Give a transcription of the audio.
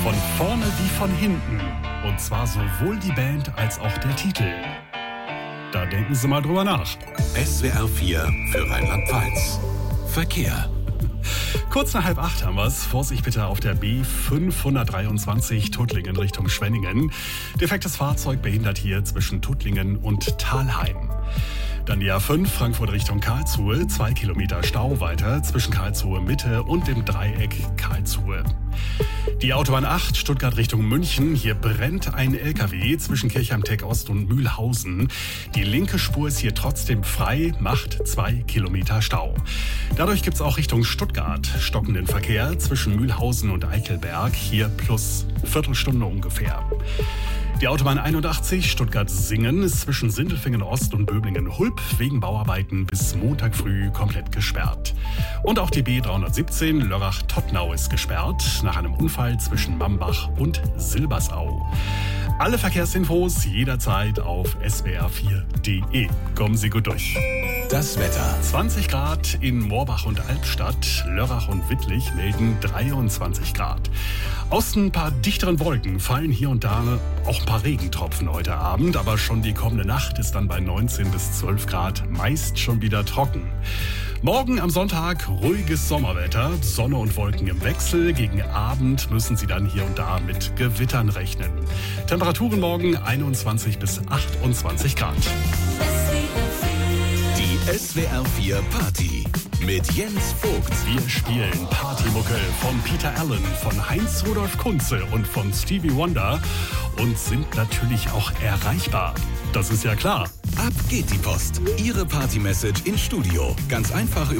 Von vorne wie von hinten. Und zwar sowohl die Band als auch der Titel. Da denken Sie mal drüber nach. SWR 4 für Rheinland-Pfalz. Verkehr. Kurz nach 7:30 haben wir es. Vorsicht bitte auf der B523 Tuttlingen Richtung Schwenningen. Defektes Fahrzeug behindert hier zwischen Tuttlingen und Thalheim. Dann die A5 Frankfurt Richtung Karlsruhe, 2 Kilometer Stau weiter zwischen Karlsruhe Mitte und dem Dreieck Karlsruhe. Die Autobahn 8 Stuttgart Richtung München, hier brennt ein LKW zwischen Kirchheim-Teck Ost und Mühlhausen. Die linke Spur ist hier trotzdem frei, macht 2 Kilometer Stau. Dadurch gibt es auch Richtung Stuttgart stockenden Verkehr zwischen Mühlhausen und Eichelberg, hier plus Viertelstunde ungefähr. Die Autobahn 81 Stuttgart-Singen ist zwischen Sindelfingen Ost und Böblingen-Hulp wegen Bauarbeiten bis Montag früh komplett gesperrt. Und auch die B317 Lörrach-Tottnau ist gesperrt nach einem Unfall zwischen Mambach und Silbersau. Alle Verkehrsinfos jederzeit auf swr4.de. Kommen Sie gut durch. Das Wetter. 20 Grad in Moorbach und Albstadt, Lörrach und Wittlich melden 23 Grad. Aus ein paar dichteren Wolken fallen hier und da auch ein paar Regentropfen heute Abend, aber schon die kommende Nacht ist dann bei 19 bis 12 Grad meist schon wieder trocken. Morgen am Sonntag ruhiges Sommerwetter, Sonne und Wolken im Wechsel. Gegen Abend müssen Sie dann hier und da mit Gewittern rechnen. Temperaturen morgen 21 bis 28 Grad. Die SWR 4 Party mit Jens Vogt. Wir spielen Partymucke von Peter Allen, von Heinz Rudolf Kunze und von Stevie Wonder und sind natürlich auch erreichbar. Das ist ja klar. Ab geht die Post. Ihre Party-Message ins Studio. Ganz einfach über